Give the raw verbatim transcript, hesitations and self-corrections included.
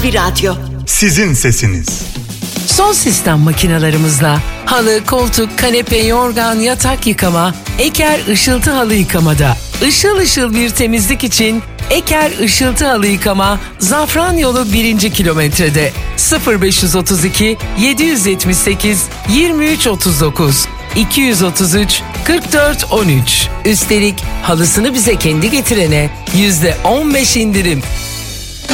bir radyo. Sizin sesiniz. Son sistem makinalarımızla halı, koltuk, kanepe, yorgan, yatak yıkama, Eker Işıltı Halı Yıkamada. Işıl ışıl bir temizlik için Eker Işıltı Halı Yıkama, Zafran Yolu birinci kilometrede. sıfır beş otuz iki yedi yetmiş sekiz yirmi üç otuz dokuz iki yüz otuz üç kırk dört on üç. Üstelik halısını bize kendi getirene yüzde on beş indirim.